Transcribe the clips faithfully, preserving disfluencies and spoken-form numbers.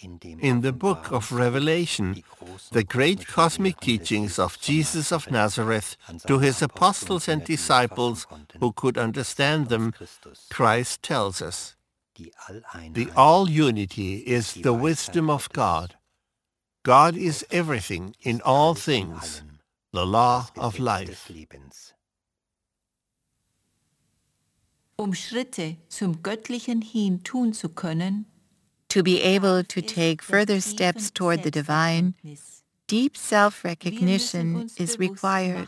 In the book of Revelation, the great cosmic teachings of Jesus of Nazareth to his apostles and disciples who could understand them, Christ tells us, the all-unity is the wisdom of God. God is everything in all things, the law of life. Um Schritte zum Göttlichen hin tun zu können, to be able to take further steps toward the divine, deep self-recognition is required.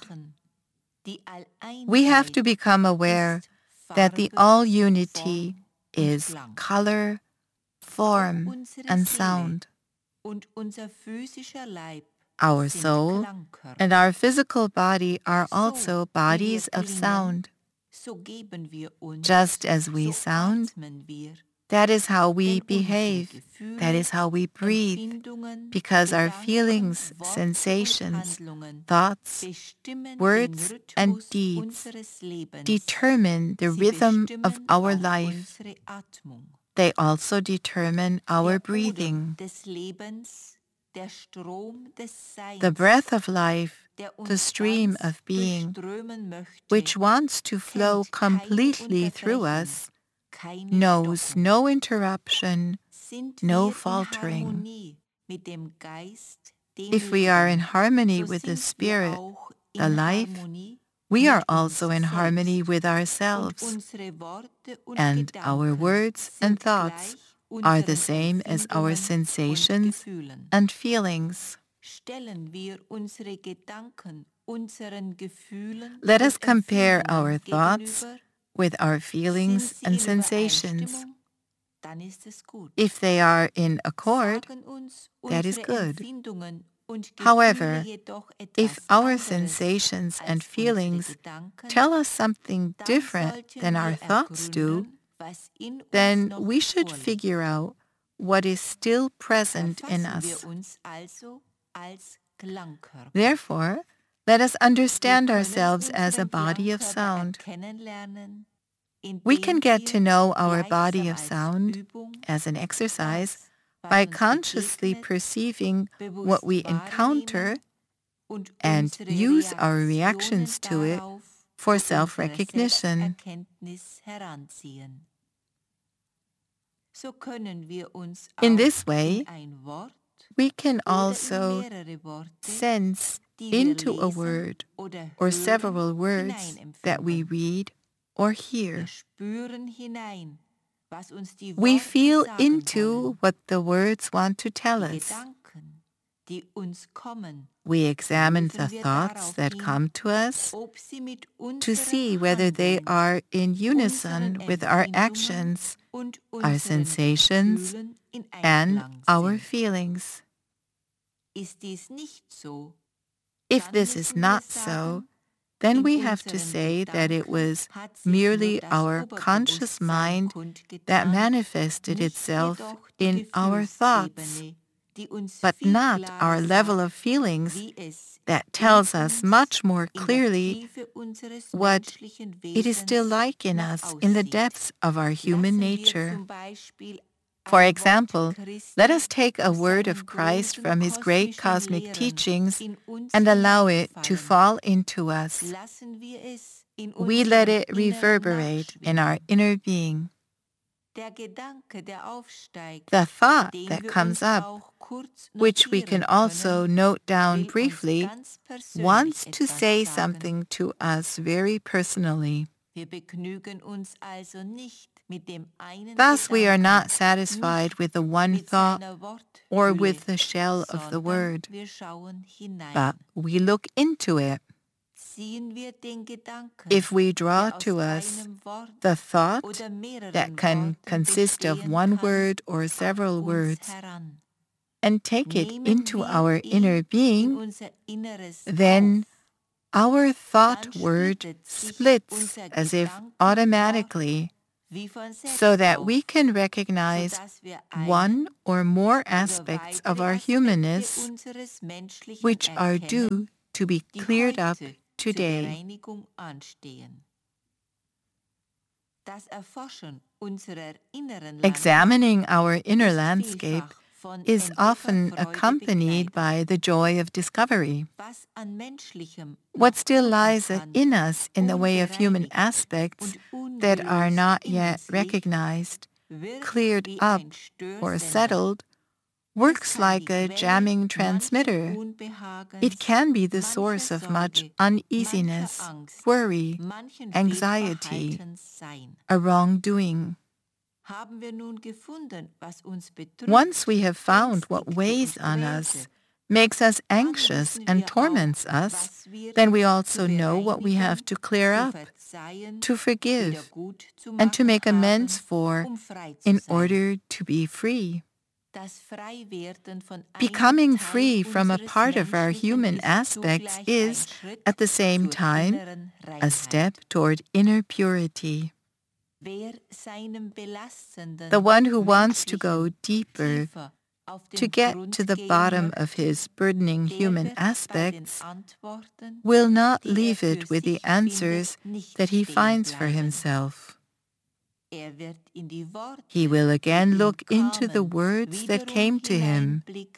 We have to become aware that the all-unity is color, form, and sound. Our soul and our physical body are also bodies of sound. Just as we sound, that is how we behave, that is how we breathe, because our feelings, sensations, thoughts, words, and deeds determine the rhythm of our life. They also determine our breathing. The breath of life, the stream of being, which wants to flow completely through us, knows no interruption, no faltering. If we are in harmony with the Spirit, the life, we are also in harmony with ourselves, and our words and thoughts are the same as our sensations and feelings. Let us compare our thoughts with our feelings and sensations. If they are in accord, that is good. However, if our sensations and feelings tell us something different than our thoughts do, then we should figure out what is still present in us. Therefore, let us understand ourselves as a body of sound. We can get to know our body of sound as an exercise by consciously perceiving what we encounter and use our reactions to it for self-recognition. In this way, we can also sense into a word or several words that we read or hear. We feel into what the words want to tell us. We examine the thoughts that come to us to see whether they are in unison with our actions, our sensations, and our feelings. If this is not so, then we have to say that it was merely our conscious mind that manifested itself in our thoughts, but not our level of feelings that tells us much more clearly what it is still like in us in the depths of our human nature. For example, let us take a word of Christ from his great cosmic teachings and allow it to fall into us. We let it reverberate in our inner being. The thought that comes up, which we can also note down briefly, wants to say something to us very personally. Thus, we are not satisfied with the one thought or with the shell of the word, but we look into it. If we draw to us the thought that can consist of one word or several words and take it into our inner being, then our thought word splits as if automatically, so that we can recognize one or more aspects of our humanness which are due to be cleared up today. Examining our inner landscape is often accompanied by the joy of discovery. What still lies in us in the way of human aspects that are not yet recognized, cleared up, or settled works like a jamming transmitter. It can be the source of much uneasiness, worry, anxiety, a wrongdoing. Once we have found what weighs on us, makes us anxious and torments us, then we also know what we have to clear up, to forgive, and to make amends for in order to be free. Becoming free from a part of our human aspects is, at the same time, a step toward inner purity. The one who wants to go deeper, to get to the bottom of his burdening human aspects, will not leave it with the answers that he finds for himself. He will again look into the words that came to him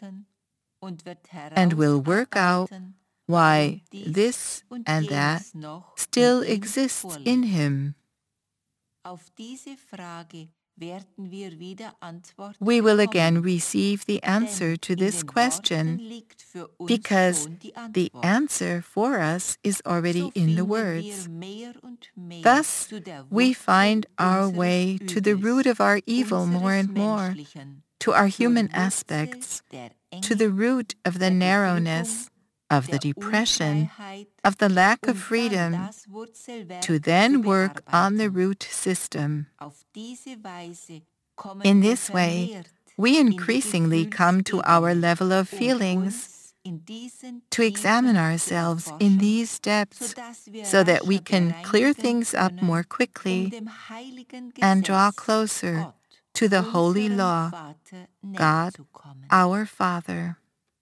and will work out why this and that still exists in him. We will again receive the answer to this question because the answer for us is already in the words. Thus, we find our way to the root of our evil more and more, to our human aspects, to the root of the narrowness, of the depression, of the lack of freedom, to then work on the root system. In this way, we increasingly come to our level of feelings, to examine ourselves in these depths so that we can clear things up more quickly and draw closer to the holy law, God, our Father.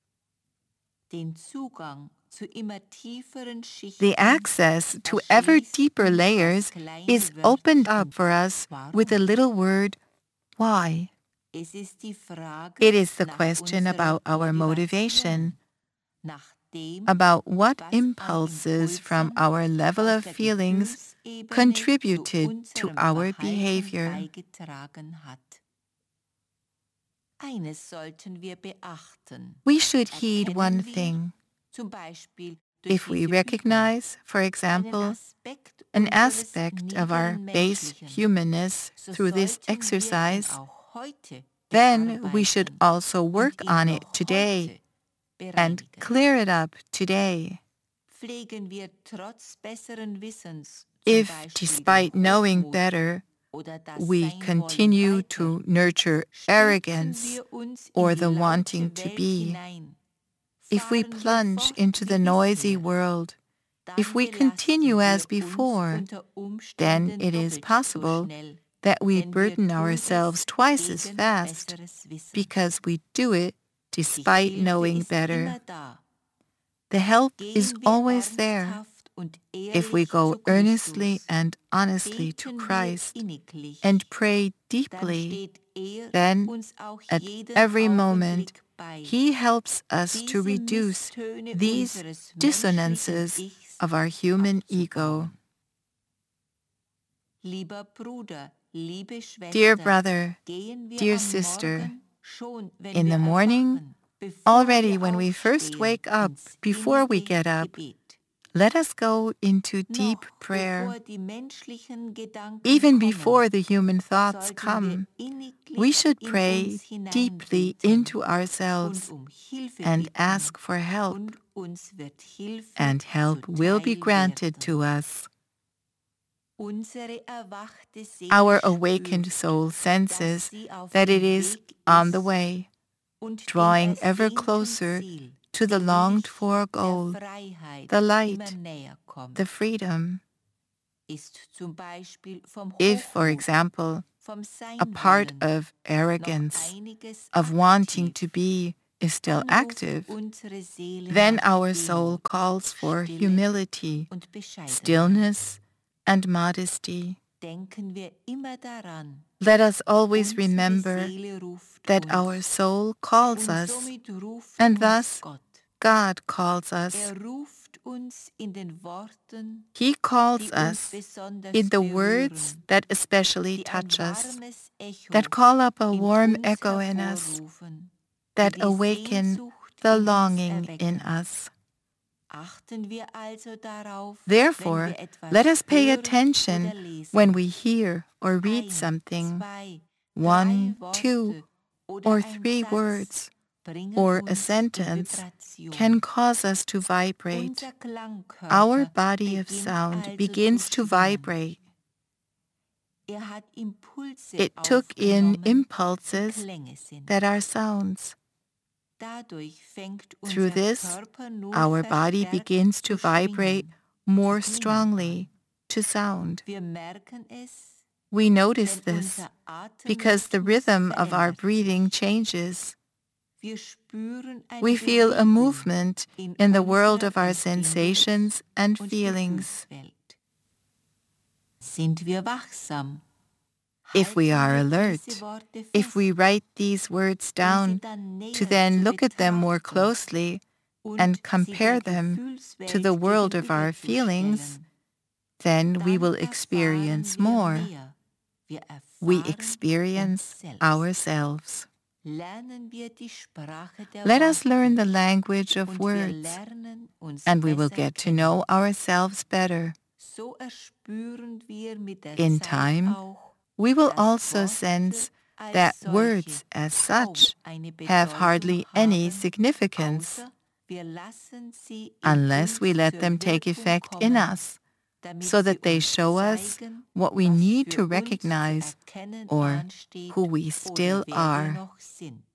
The access to ever deeper layers is opened up for us with the little word, why? It is the question about our motivation, about what impulses from our level of feelings contributed to our behavior. We should heed one thing. If we recognize, for example, an aspect of our base humanness through this exercise, then we should also work on it today and clear it up today. If, despite knowing better, we continue to nurture arrogance or the wanting to be, if we plunge into the noisy world, if we continue as before, then it is possible that we burden ourselves twice as fast because we do it despite knowing better. The help is always there. If we go earnestly and honestly to Christ and pray deeply, then at every moment He helps us to reduce these dissonances of our human ego. Dear brother, dear sister, in the morning, already when we first wake up, before we get up, let us go into deep prayer. Even before the human thoughts come, we should pray deeply into ourselves and ask for help, and help will be granted to us. Our awakened soul senses that it is on the way, drawing ever closer to the longed-for goal, the light, the freedom. If, for example, a part of arrogance, of wanting to be, is still active, then our soul calls for humility, stillness, and modesty. denken wir immer daran, Let us always unsere remember Seele ruft that uns, our soul calls und us, somit ruft and uns thus Gott. God calls us. Er ruft uns in den Worten, He calls die uns us besonders in the berühren, words that especially die ein touch us, warmes Echo that call up a in warm uns echo in us, hervorrufen, that die die awaken Sehnsucht the in uns longing in erwecken. us. Achten wir also darauf, wenn Therefore, wir etwas let us pay hören attention oder lesen. when we hear or read Ein, something, zwei, one, drei two, Worte oder or ein three Satz words, bringen or a uns in sentence Vibration. can cause us to vibrate. Unser Klangkörper Our body of beginnt sound also begins zu to schwingen. vibrate. Er hat Impulse It took in aufgenommen, die impulses Klänge sind. that are sounds. Dadurch fängt Through unser this, Körper nun our body verstärkt begins to zu schwingen, vibrate zu more klingen strongly, an. to sound. Wir merken es, We notice wenn this unser Atemrhythmus because the rhythm of our verändert breathing sich. changes. Wir spüren eine We feel a Bewegung movement in in the world unserer of our Empfindungs- sensations and und feelings. Gefühlswelt. Sind wir wachsam? If we Halten are wir alert, diese Worte if we fest, write these words um sie down, dann näher to then zu look at them more betrachten closely und and sie compare der them Gefühlswelt to the world of our feelings, gegenüberzustellen, then we dann will erfahren experience wir more. mehr. Wir We erfahren experience uns selbst. ourselves. Lernen wir die Sprache der Let us Worte, learn the language of und wir words, lernen uns and we will besser get to kennen. know ourselves better. So erspüren wir mit der In Zeit time, auch, we will dass also Worte sense als that solche words as kaum such eine have Bedeutung hardly any haben, significance außer wir lassen sie in unless we uns let zur them take Wirkung effect in kommen, us, damit so sie that they uns show us zeigen, what we was need für to uns zu recognize erkennen or ansteht who we oder still wer wir are. noch sind.